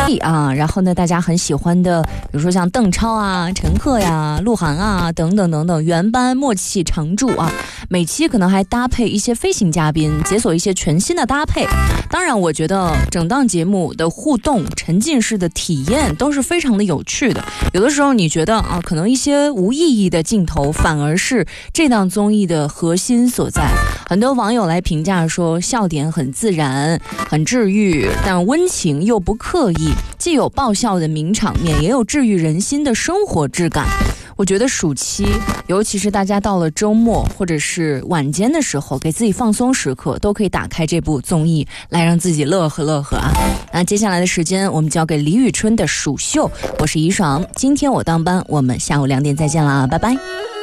啊，然后呢，大家很喜欢的，比如说像邓超啊、陈赫呀、鹿晗啊等等等等，原班默契常驻啊。每期可能还搭配一些飞行嘉宾，解锁一些全新的搭配。当然，我觉得整档节目的互动、沉浸式的体验都是非常的有趣的。有的时候你觉得啊，可能一些无意义的镜头，反而是这档综艺的核心所在。很多网友来评价说，笑点很自然，很治愈，但温情又不刻意，既有爆笑的名场面，也有治愈人心的生活质感。我觉得暑期，尤其是大家到了周末或者是晚间的时候，给自己放松时刻，都可以打开这部综艺来让自己乐呵乐呵啊。那接下来的时间，我们交给李宇春的蜀秀，我是怡爽，今天我当班，我们下午2点再见啦，拜拜。